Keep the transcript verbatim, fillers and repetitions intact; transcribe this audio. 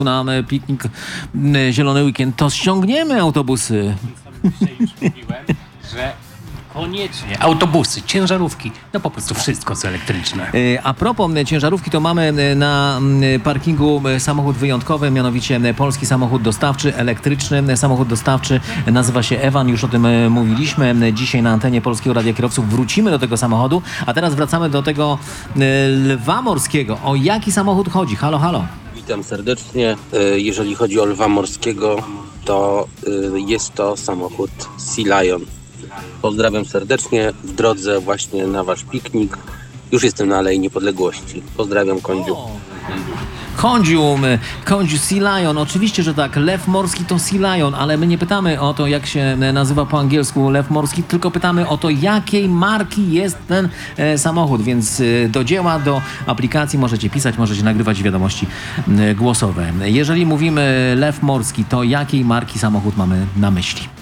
na piknik Zielony Weekend, to ściągniemy autobusy. Dzisiaj już mówiłem, że koniecznie autobusy, ciężarówki, no po prostu wszystko co elektryczne. A propos ciężarówki, to mamy na parkingu samochód wyjątkowy, mianowicie polski samochód dostawczy, elektryczny samochód dostawczy, nazywa się Evan, już o tym mówiliśmy dzisiaj na antenie Polskiego Radia Kierowców. Wrócimy do tego samochodu, a teraz wracamy do tego Lwa Morskiego. O jaki samochód chodzi? Halo, halo. Witam serdecznie. Jeżeli chodzi o Lwa Morskiego, to jest to samochód Sea Lion. Pozdrawiam serdecznie w drodze właśnie na wasz piknik. Już jestem na Alei Niepodległości. Pozdrawiam, Kądziu. Kądziu, Kądziu, Sea Lion, oczywiście, że tak, lew morski to Sea Lion, ale my nie pytamy o to, jak się nazywa po angielsku lew morski, tylko pytamy o to, jakiej marki jest ten e, samochód, więc e, do dzieła, do aplikacji możecie pisać, możecie nagrywać wiadomości e, głosowe. Jeżeli mówimy lew morski, to jakiej marki samochód mamy na myśli?